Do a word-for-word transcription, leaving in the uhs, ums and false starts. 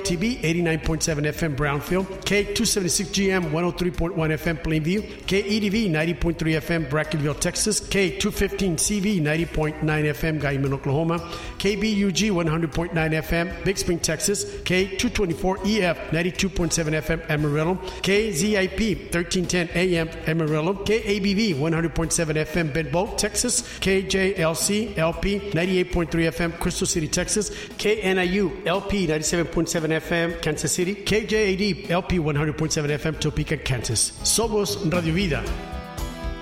T V, eighty-nine point seven F M Brownfield, K two seventy-six G M, one oh three point one F M Plainview, K E D V, ninety point three F M Brackenville, Texas, K two fifteen C V, ninety point nine F M Guyman, Oklahoma, K B U G, one hundred point nine F M Big Spring, Texas, K two twenty-four E F, ninety-two point seven F M Amarillo, K Z I P, thirteen ten A M Amarillo, K A B V, one hundred point seven F M Bedboe, Texas, K J L C L P, ninety-eight point three F M Crystal City, Texas, K N I U L P, ninety-seven point seven F M Kansas City, K J A D L P, one hundred point seven F M Topeka, Kansas. Somos Radio Vida.